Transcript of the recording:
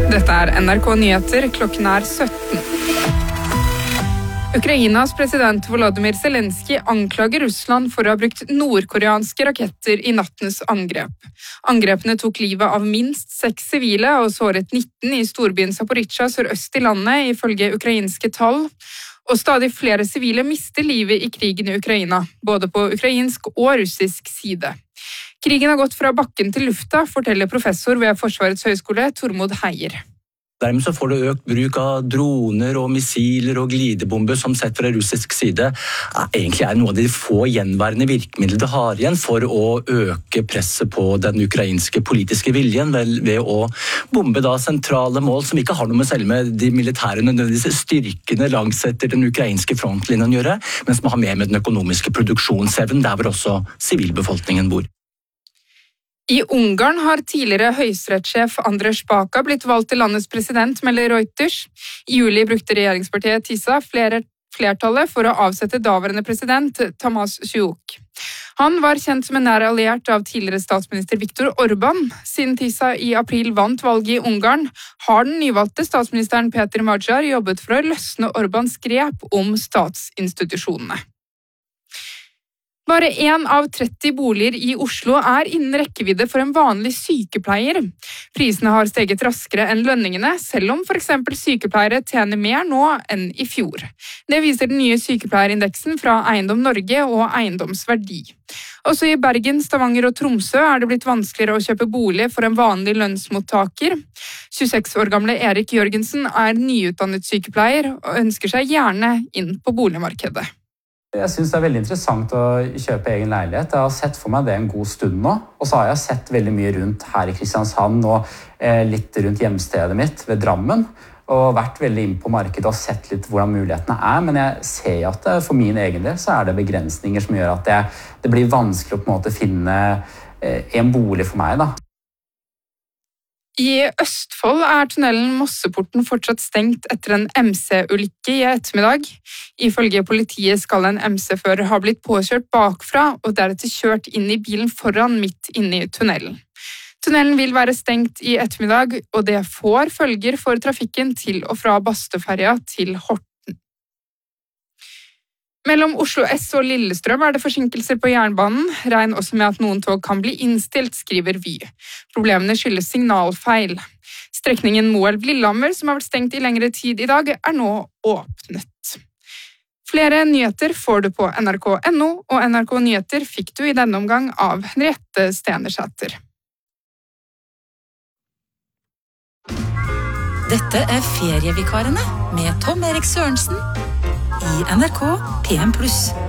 Dette NRK Nyheter, klokken 17. Ukrainas president Volodymyr Zelenskyj anklager Russland for å ha brukt nordkoreanske raketter i nattens angrep. Angrepene tok livet av minst 6 sivile og såret 19 i storbyen Zaporizjzja sørøst i landet, ifølge ukrainske tall. Og stadig flere sivile mister livet i krigen i Ukraina, både på ukrainsk og russisk side. Krigen har gått fra bakken til lufta, forteller professor ved Forsvarets høgskole Tormod Heier. Dermed så får du økt bruk av droner og missiler og glidebomber som sett fra russisk side egentlig noe av de få gjenværende virkemidler det har igjen for å øke presset på den ukrainske politiske viljen ved å bombe sentrale mål som ikke har noe med selve de militære nødvendigvis styrkene langs etter den ukrainske frontlinjen å gjøre, men som har mer med den økonomiske produksjonsevnen der hvor også sivilbefolkningen bor. I Ungarn har tidligere høyesterettssjef Andrzej Baka blitt valgt til landets president, melder Reuters. I juli brukte regjeringspartiet TISA flertallet for å avsette daværende president Tamás Suk. Han var kjent som en nær alliert av tidligere statsminister Viktor Orbán. Siden TISA i april vant valget i Ungarn, har den nyvalgte statsministeren Peter Magyar jobbet for å løsne Orbáns grep om statsinstitusjonene. Bare 1 av 30 boliger i Oslo er innen rekkevidde for en vanlig sykepleier. Prisene har steget raskere enn lønningene, selv om for eksempel sykepleiere tjener mer nå enn i fjor. Det viser den nye sykepleierindeksen fra Eiendom Norge og Eiendomsverdi. Også i Bergen, Stavanger og Tromsø er det blitt vanskeligere å kjøpe bolig for en vanlig lønnsmottaker. 26 år gamle Erik Jørgensen er nyutdannet sykepleier og ønsker seg gjerne inn på boligmarkedet. Jeg synes det er veldig interessant å kjøpe egen leilighet. Jeg har sett for meg det en god stund nå, og så har jeg sett veldig mye rundt her i Kristiansand og litt rundt hjemstedet mitt ved Drammen, og vært veldig inn på markedet og sett litt hvordan mulighetene er, men jeg ser at for min egen del så er det begrensninger som gjør at det blir vanskelig å på en måte finne en bolig for meg da. I Østfold er tunnelen Mosseporten fortsatt stengt etter en MC-ulykke i ettermiddag. Ifølge politiet skal en MC-fører ha blitt påkjørt bakfra og deretter kjørt inn i bilen foran midt inne i tunnelen. Tunnelen vil være stengt i ettermiddag, og det får følger for trafikken til og fra Bastøferja til Horten. Mellom Oslo S og Lillestrøm er det forsinkelser på jernbanen, regn også med at noen tog kan bli innstilt, skriver Vy. Problemene skyldes signalfeil. Strekningen Moelv-Lillehammer, som har vært stengt i lengre tid i dag, er nå åpnet. Flere nyheter får du på nrk.no, og NRK Nyheter fikk du i denne omgang av Henriette Stenersæter. Dette er Ferievikarene med Tom Erik Sørensen i NRK PM+.